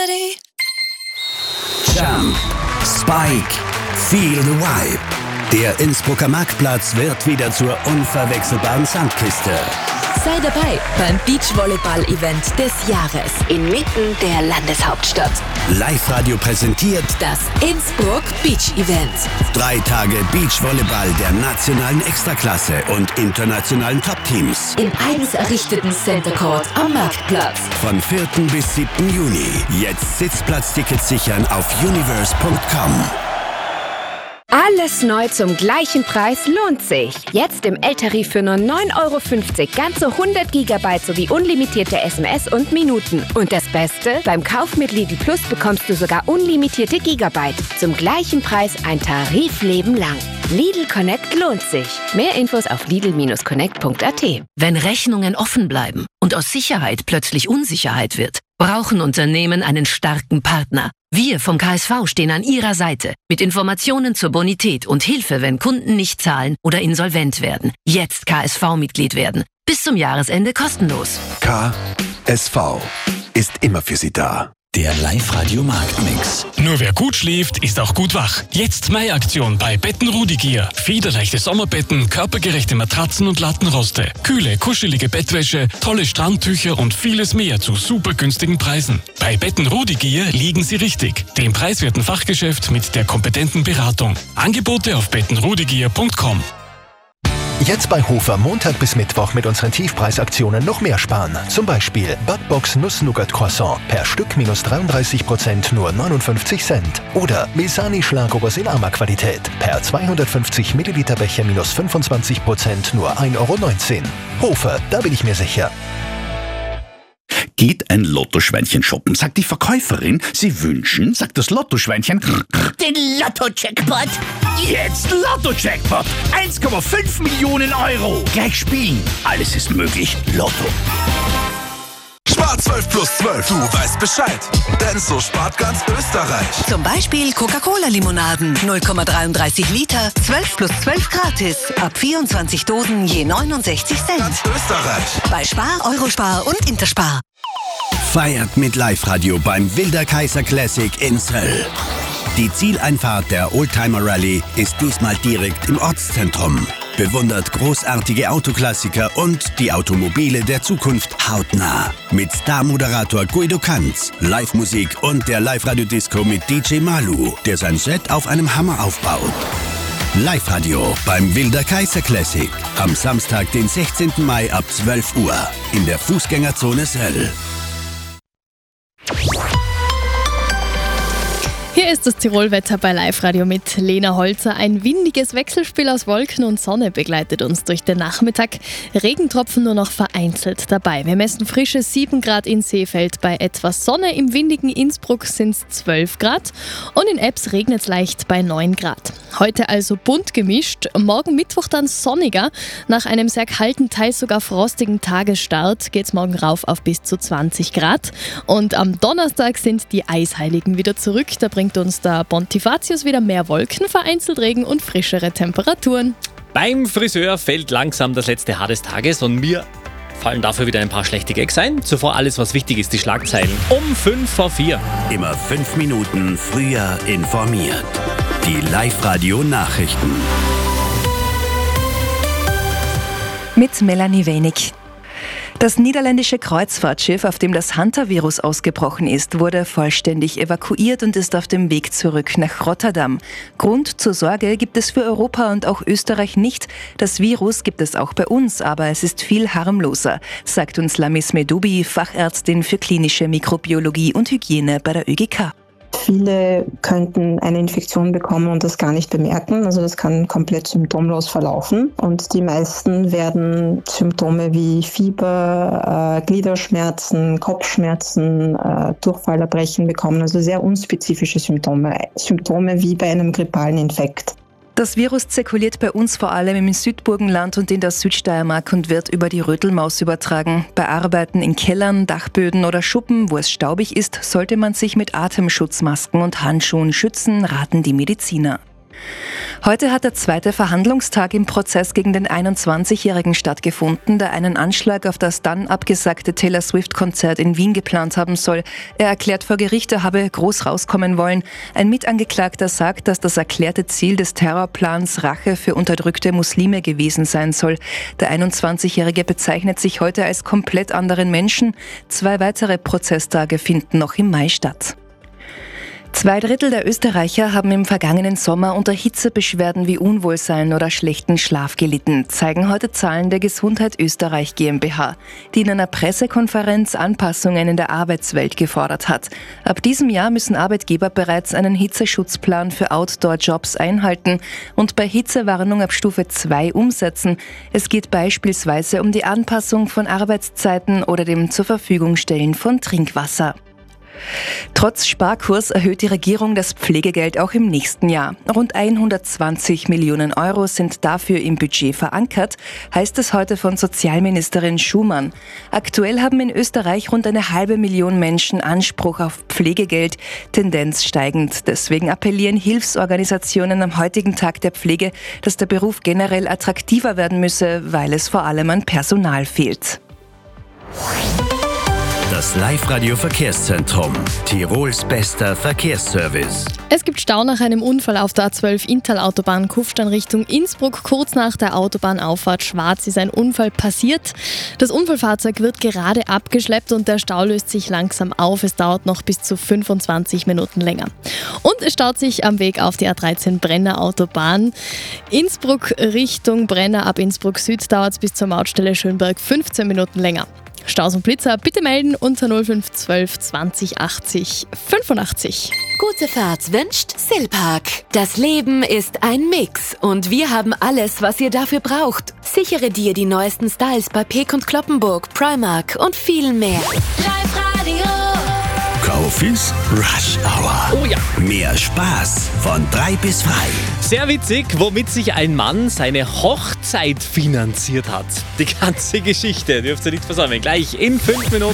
Jump, Spike, Feel the Vibe. Der Innsbrucker Marktplatz wird wieder zur unverwechselbaren Sandkiste. Sei dabei beim Beachvolleyball-Event des Jahres inmitten der Landeshauptstadt. Live-Radio präsentiert das Innsbruck Beach Event. 3 Tage Beachvolleyball der nationalen Extraklasse und internationalen Top-Teams. Im eigens errichteten Center Court am Marktplatz. Von 4. bis 7. Juni. Jetzt Sitzplatztickets sichern auf universe.com. Alles neu zum gleichen Preis lohnt sich. Jetzt im L-Tarif für nur 9,50 € ganze 100 GB sowie unlimitierte SMS und Minuten. Und das Beste? Beim Kauf mit Lidl Plus bekommst du sogar unlimitierte Gigabyte. Zum gleichen Preis ein Tarifleben lang. Lidl Connect lohnt sich. Mehr Infos auf lidl-connect.at. Wenn Rechnungen offen bleiben und aus Sicherheit plötzlich Unsicherheit wird, brauchen Unternehmen einen starken Partner. Wir vom KSV stehen an Ihrer Seite mit Informationen zur Bonität und Hilfe, wenn Kunden nicht zahlen oder insolvent werden. Jetzt KSV-Mitglied werden. Bis zum Jahresende kostenlos. KSV ist immer für Sie da. Der Live-Radio Marktmix. Nur wer gut schläft, ist auch gut wach. Jetzt Mai-Aktion bei Betten Rudigier. Federleichte Sommerbetten, körpergerechte Matratzen und Lattenroste. Kühle, kuschelige Bettwäsche, tolle Strandtücher und vieles mehr zu super günstigen Preisen. Bei Betten Rudigier liegen Sie richtig. Dem preiswerten Fachgeschäft mit der kompetenten Beratung. Angebote auf bettenrudigier.com. Jetzt bei Hofer Montag bis Mittwoch mit unseren Tiefpreisaktionen noch mehr sparen. Zum Beispiel Butbox Nuss-Nougat-Croissant per Stück minus 33%, nur 59 Cent. Oder Misani Schlagobers in Ama-Qualität per 250 Milliliter Becher minus 25%, nur 1,19 €. Hofer, da bin ich mir sicher. Geht ein Lottoschweinchen shoppen, sagt die Verkäuferin. Sie wünschen, sagt das Lottoschweinchen, den Lotto-Jackpot. Jetzt Lotto-Jackpot. 1,5 Millionen €. Gleich spielen. Alles ist möglich. Lotto. Spar 12 plus 12. Du weißt Bescheid. Denn so spart ganz Österreich. Zum Beispiel Coca-Cola-Limonaden. 0,33 Liter, 12 plus 12 gratis. Ab 24 Dosen je 69 Cent. Ganz Österreich. Bei Spar, Eurospar und Interspar. Feiert mit Live-Radio beim Wilder Kaiser Classic in Söll. Die Zieleinfahrt der Oldtimer Rallye ist diesmal direkt im Ortszentrum. Bewundert großartige Autoklassiker und die Automobile der Zukunft hautnah. Mit Star-Moderator Guido Kanz, Live-Musik und der Live-Radio-Disco mit DJ Malu, der sein Set auf einem Hammer aufbaut. Live-Radio beim Wilder Kaiser Classic. Am Samstag, den 16. Mai ab 12 Uhr in der Fußgängerzone Söll. Hier ist das Tirolwetter bei Live-Radio mit Lena Holzer. Ein windiges Wechselspiel aus Wolken und Sonne begleitet uns durch den Nachmittag. Regentropfen nur noch vereinzelt dabei. Wir messen frische 7 Grad in Seefeld. Bei etwas Sonne im windigen Innsbruck sind es 12 Grad. Und in Ebbs regnet es leicht bei 9 Grad. Heute also bunt gemischt. Morgen Mittwoch dann sonniger. Nach einem sehr kalten, teils sogar frostigen Tagesstart geht es morgen rauf auf bis zu 20 Grad. Und am Donnerstag sind die Eisheiligen wieder zurück. Da bringt uns der Bontifatius wieder mehr Wolken, vereinzelt Regen und frischere Temperaturen. Beim Friseur fällt langsam das letzte Haar des Tages und mir fallen dafür wieder ein paar schlechte Gags ein. Zuvor alles, was wichtig ist, die Schlagzeilen um 5 vor 4. Immer 5 Minuten früher informiert. Die Live-Radio-Nachrichten. Mit Melanie Wenig. Das niederländische Kreuzfahrtschiff, auf dem das Hantavirus ausgebrochen ist, wurde vollständig evakuiert und ist auf dem Weg zurück nach Rotterdam. Grund zur Sorge gibt es für Europa und auch Österreich nicht. Das Virus gibt es auch bei uns, aber es ist viel harmloser, sagt uns Lamis Medoubi, Fachärztin für klinische Mikrobiologie und Hygiene bei der ÖGK. Viele könnten eine Infektion bekommen und das gar nicht bemerken. Also das kann komplett symptomlos verlaufen. Und die meisten werden Symptome wie Fieber, Gliederschmerzen, Kopfschmerzen, Durchfall, Erbrechen bekommen. Also sehr unspezifische Symptome. Symptome wie bei einem grippalen Infekt. Das Virus zirkuliert bei uns vor allem im Südburgenland und in der Südsteiermark und wird über die Rötelmaus übertragen. Bei Arbeiten in Kellern, Dachböden oder Schuppen, wo es staubig ist, sollte man sich mit Atemschutzmasken und Handschuhen schützen, raten die Mediziner. Heute hat der zweite Verhandlungstag im Prozess gegen den 21-Jährigen stattgefunden, der einen Anschlag auf das dann abgesagte Taylor Swift-Konzert in Wien geplant haben soll. Er erklärt vor Gericht, er habe groß rauskommen wollen. Ein Mitangeklagter sagt, dass das erklärte Ziel des Terrorplans Rache für unterdrückte Muslime gewesen sein soll. Der 21-Jährige bezeichnet sich heute als komplett anderen Menschen. 2 weitere Prozesstage finden noch im Mai statt. 2/3 der Österreicher haben im vergangenen Sommer unter Hitzebeschwerden wie Unwohlsein oder schlechten Schlaf gelitten, zeigen heute Zahlen der Gesundheit Österreich GmbH, die in einer Pressekonferenz Anpassungen in der Arbeitswelt gefordert hat. Ab diesem Jahr müssen Arbeitgeber bereits einen Hitzeschutzplan für Outdoor-Jobs einhalten und bei Hitzewarnung ab Stufe 2 umsetzen. Es geht beispielsweise um die Anpassung von Arbeitszeiten oder dem zur Verfügung stellen von Trinkwasser. Trotz Sparkurs erhöht die Regierung das Pflegegeld auch im nächsten Jahr. Rund 120 Millionen Euro sind dafür im Budget verankert, heißt es heute von Sozialministerin Schumann. Aktuell haben in Österreich rund 500.000 Menschen Anspruch auf Pflegegeld, Tendenz steigend. Deswegen appellieren Hilfsorganisationen am heutigen Tag der Pflege, dass der Beruf generell attraktiver werden müsse, weil es vor allem an Personal fehlt. Das Live-Radio-Verkehrszentrum. Tirols bester Verkehrsservice. Es gibt Stau nach einem Unfall auf der A12 Inntal-Autobahn Kufstein Richtung Innsbruck. Kurz nach der Autobahnauffahrt Schwarz ist ein Unfall passiert. Das Unfallfahrzeug wird gerade abgeschleppt und der Stau löst sich langsam auf. Es dauert noch bis zu 25 Minuten länger. Und es staut sich am Weg auf die A13 Brenner Autobahn. Innsbruck Richtung Brenner ab Innsbruck Süd dauert es bis zur Mautstelle Schönberg 15 Minuten länger. Staus und Blitzer bitte melden unter 0512 20 80 85. Gute Fahrt wünscht Silpark. Das Leben ist ein Mix und wir haben alles, was ihr dafür braucht. Sichere dir die neuesten Styles bei Peek & Cloppenburg, Primark und viel mehr. Live-Radio. Kaufis Rush Hour. Oh ja. Mehr Spaß von 3 bis frei. Sehr witzig, womit sich ein Mann seine Hochzeit finanziert hat. Die ganze Geschichte dürft ihr nicht versäumen. Gleich in 5 Minuten.